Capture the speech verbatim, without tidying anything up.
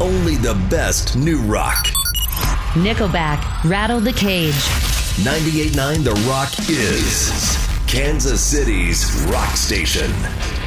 only the best new rock. Nickelback, Rattle the Cage. ninety-eight point nine The Rock is Kansas City's rock station.